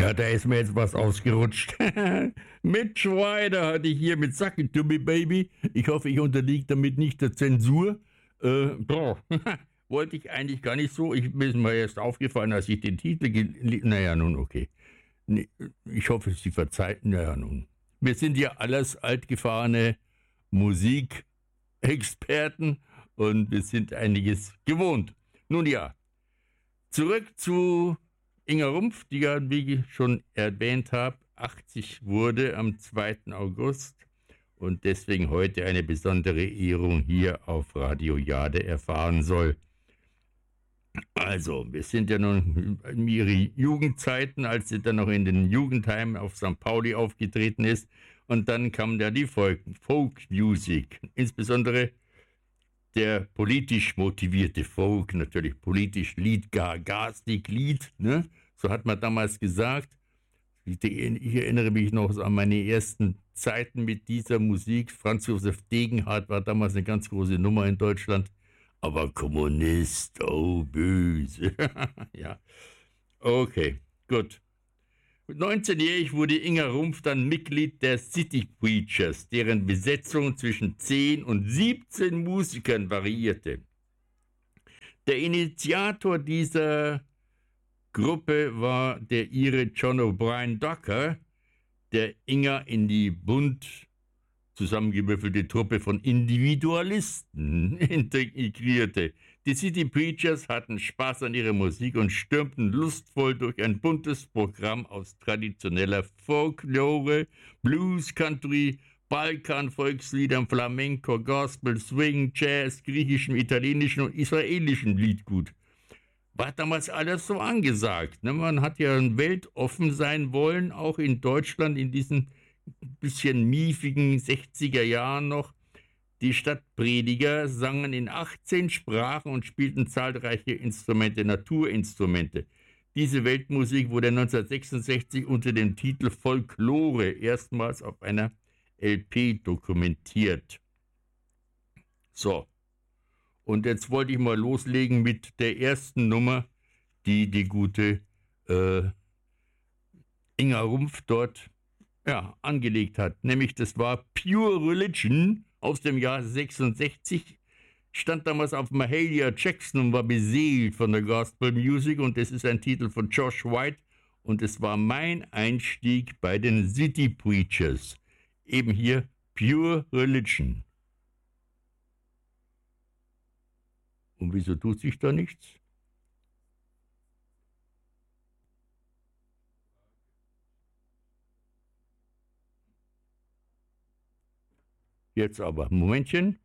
Ja, da ist mir jetzt was ausgerutscht. Mitch Ryder hatte ich hier mit Suck It To Me Baby. Ich hoffe, ich unterliege damit nicht der Zensur. Boah, wollte ich eigentlich gar nicht so. Mir ist mir erst aufgefallen, als ich den Titel naja, nun okay. Nee, ich hoffe, Sie verzeihen. Naja, nun. Wir sind ja alles altgefahrene Musikexperten und wir sind einiges gewohnt. Nun ja, zurück zu Inga Rumpf, die ja, wie ich schon erwähnt habe, 80 wurde am 2. August und deswegen heute eine besondere Ehrung hier auf Radio Jade erfahren soll. Also, wir sind ja nun in ihre Jugendzeiten, als sie dann noch in den Jugendheimen auf St. Pauli aufgetreten ist. Und dann kam ja die Folk Music, insbesondere der politisch motivierte Folk, natürlich politisch Lied, garstig Lied, ne? So hat man damals gesagt. Ich erinnere mich noch an meine ersten Zeiten mit dieser Musik. Franz Josef Degenhardt war damals eine ganz große Nummer in Deutschland. Aber Kommunist, oh böse. Ja, okay, gut. Mit 19-jährig wurde Inga Rumpf dann Mitglied der City Preachers, deren Besetzung zwischen 10 und 17 Musikern variierte. Der Initiator dieser Gruppe war der Ire John O'Brien Docker, der Inga in die bunt zusammengewürfelte Truppe von Individualisten integrierte. Die City Preachers hatten Spaß an ihrer Musik und stürmten lustvoll durch ein buntes Programm aus traditioneller Folklore, Blues, Country, Balkan, Volksliedern, Flamenco, Gospel, Swing, Jazz, griechischem, italienischem und israelischem Liedgut. War damals alles so angesagt. Ne? Man hat ja weltoffen sein wollen, auch in Deutschland in diesen bisschen miefigen 60er Jahren noch. Die Stadtprediger sangen in 18 Sprachen und spielten zahlreiche Instrumente, Naturinstrumente. Diese Weltmusik wurde 1966 unter dem Titel Folklore erstmals auf einer LP dokumentiert. So, und jetzt wollte ich mal loslegen mit der ersten Nummer, die gute Inga Rumpf dort angelegt hat. Nämlich das war Pure Religion aus dem Jahr 66. Stand damals auf Mahalia Jackson und war beseelt von der Gospel Music und das ist ein Titel von Josh White und es war mein Einstieg bei den City Preachers. Eben hier Pure Religion. Und wieso tut sich da nichts? Jetzt aber, Momentchen.